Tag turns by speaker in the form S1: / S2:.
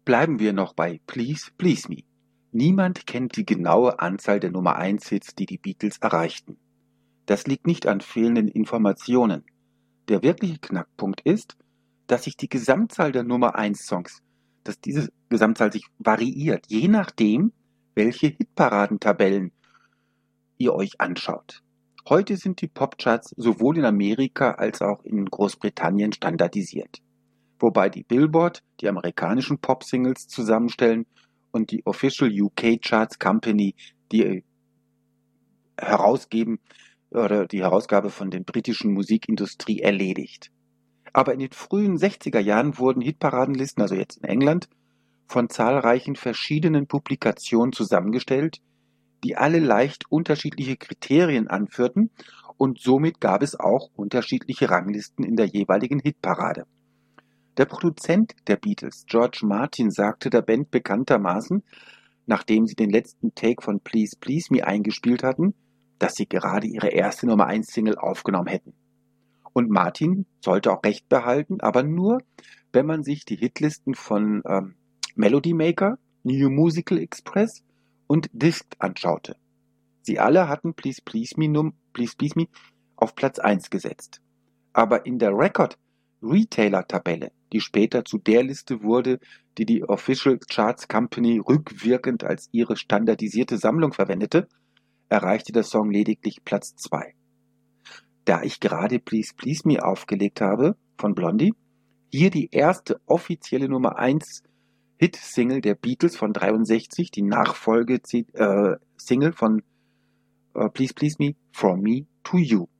S1: Bleiben wir noch bei Please Please Me. Niemand kennt die genaue Anzahl der Nummer-1-Hits, die die Beatles erreichten. Das liegt nicht an fehlenden Informationen. Der wirkliche Knackpunkt ist, dass sich die Gesamtzahl der Nummer-1-Songs, dass diese Gesamtzahl sich variiert, je nachdem, welche Hitparadentabellen ihr euch anschaut. Heute sind die Popcharts sowohl in Amerika als auch in Großbritannien standardisiert, wobei die Billboard die amerikanischen Pop-Singles zusammenstellen und die Official UK Charts Company die herausgeben oder die Herausgabe von der britischen Musikindustrie erledigt. Aber in den frühen 60er Jahren wurden Hitparadenlisten, also jetzt in England, von zahlreichen verschiedenen Publikationen zusammengestellt, die alle leicht unterschiedliche Kriterien anführten, und somit gab es auch unterschiedliche Ranglisten in der jeweiligen Hitparade. Der Produzent der Beatles, George Martin, sagte der Band bekanntermaßen, nachdem sie den letzten Take von Please Please Me eingespielt hatten, dass sie gerade ihre erste Nummer-1-Single aufgenommen hätten. Und Martin sollte auch recht behalten, aber nur, wenn man sich die Hitlisten von Melody Maker, New Musical Express und Disc anschaute. Sie alle hatten Please Please Me auf Platz 1 gesetzt. Aber in der Record-Retailer-Tabelle, die später zu der Liste wurde, die die Official Charts Company rückwirkend als ihre standardisierte Sammlung verwendete, erreichte der Song lediglich Platz 2. Da ich gerade Please Please Me aufgelegt habe von Blondie, hier die erste offizielle Nummer 1 Hit-Single der Beatles von 63, die Nachfolge-Single von Please Please Me, From Me to You.